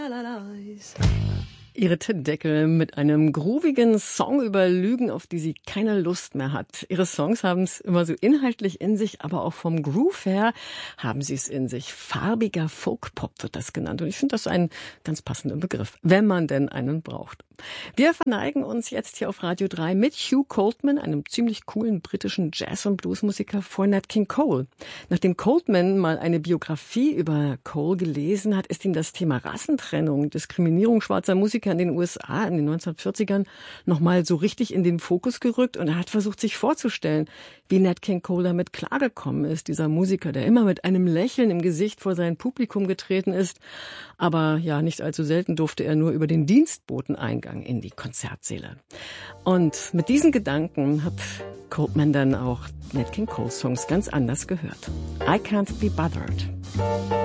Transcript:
Ihrette Deckel mit einem groovigen Song über Lügen, auf die sie keine Lust mehr hat. Ihre Songs haben es immer so inhaltlich in sich, aber auch vom Groove her haben sie es in sich. Farbiger Folk-Pop wird das genannt. Und ich finde das einen ganz passenden Begriff, wenn man denn einen braucht. Wir verneigen uns jetzt hier auf Radio 3 mit Hugh Coltman, einem ziemlich coolen britischen Jazz- und Bluesmusiker, vor Nat King Cole. Nachdem Coltman mal eine Biografie über Cole gelesen hat, ist ihm das Thema Rassentrennung, Diskriminierung schwarzer Musiker in den USA in den 1940ern nochmal so richtig in den Fokus gerückt und er hat versucht, sich vorzustellen, wie Nat King Cole damit klargekommen ist, dieser Musiker, der immer mit einem Lächeln im Gesicht vor sein Publikum getreten ist. Aber ja, nicht allzu selten durfte er nur über den Dienstboteneingang in die Konzertsäle. Und mit diesen Gedanken hat Coltman dann auch Nat King Cole Songs ganz anders gehört. I Can't Be Bothered.